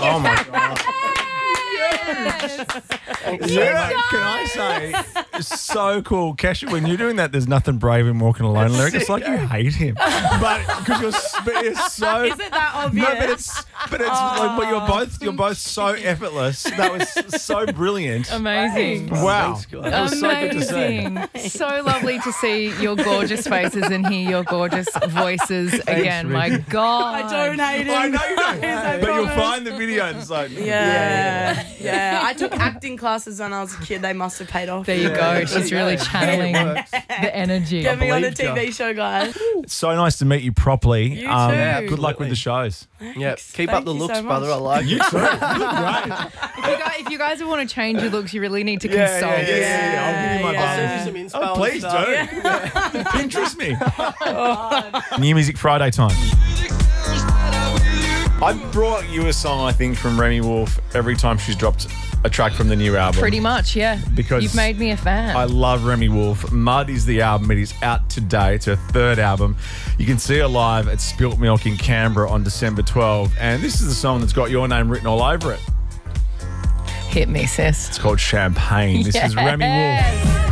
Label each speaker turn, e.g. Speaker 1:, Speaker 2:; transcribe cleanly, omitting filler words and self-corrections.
Speaker 1: Oh my God.
Speaker 2: Yeah, can I say, it's so cool. Kesha, when you're doing that, there's nothing brave in walking alone lyric. It's like you hate him. But because it's so.
Speaker 3: Is it that obvious?
Speaker 2: No, but you're both so effortless. That was so brilliant.
Speaker 4: Amazing.
Speaker 2: Wow.
Speaker 1: Thanks, guys.
Speaker 2: That was so good to see.
Speaker 4: Amazing. So lovely to see your gorgeous faces and hear your gorgeous voices again. My God.
Speaker 3: I don't hate him.
Speaker 2: I know you don't.
Speaker 3: I
Speaker 2: But you'll
Speaker 3: promise.
Speaker 2: find the video and it's like,
Speaker 3: Yeah. I took acting classes when I was a kid. They must have paid off.
Speaker 4: There you go. She's really channeling the energy.
Speaker 3: Get me on a
Speaker 1: believed
Speaker 3: TV show, guys.
Speaker 2: It's so nice to meet you properly.
Speaker 3: You too.
Speaker 2: Good luck with the shows.
Speaker 1: Yeah, keep
Speaker 3: Thank
Speaker 1: up the
Speaker 3: you
Speaker 1: looks,
Speaker 3: so
Speaker 1: brother.
Speaker 3: much.
Speaker 1: I like
Speaker 2: You
Speaker 1: it.
Speaker 2: too. Great.
Speaker 4: If you guys want to change your looks, you really need to consult.
Speaker 2: I'll give you my
Speaker 1: I'll send
Speaker 2: bum.
Speaker 1: you some inspo.
Speaker 2: Oh, please
Speaker 1: and
Speaker 2: do.
Speaker 1: stuff.
Speaker 2: Pinterest me. New Music Friday time. I brought you a song, I think, from Remy Wolf every time she's dropped a track from the new album.
Speaker 4: Pretty much, yeah.
Speaker 2: Because
Speaker 4: you've made me a fan.
Speaker 2: I love Remy Wolf. Mud is the album. It is out today. It's her third album. You can see her live at Spilt Milk in Canberra on December 12. And this is the song that's got your name written all over it.
Speaker 4: Hit me, sis.
Speaker 2: It's called Champagne. This is Remy Wolf.
Speaker 4: Yes.